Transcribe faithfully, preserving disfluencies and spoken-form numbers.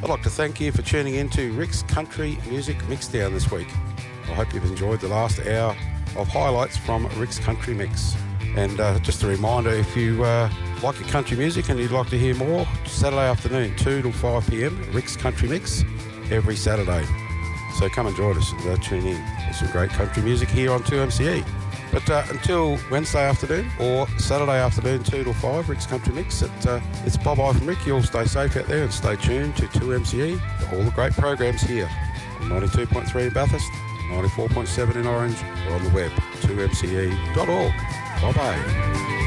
I'd like to thank you for tuning in to Rick's Country Music Mixdown this week. I hope you've enjoyed the last hour of highlights from Rick's Country Mix. And uh, just a reminder, if you uh, like your country music and you'd like to hear more, Saturday afternoon, two till five p.m, Rick's Country Mix, every Saturday. So come and join us and uh, tune in. There's some great country music here on two M C E. But uh, until Wednesday afternoon or Saturday afternoon, two till five, Rick's Country Mix, it, uh, it's bye-bye from Rick. You all stay safe out there and stay tuned to two M C E for all the great programs here on ninety-two point three in Bathurst, ninety-four point seven in Orange, or on the web, two m c e dot org. Bye-bye.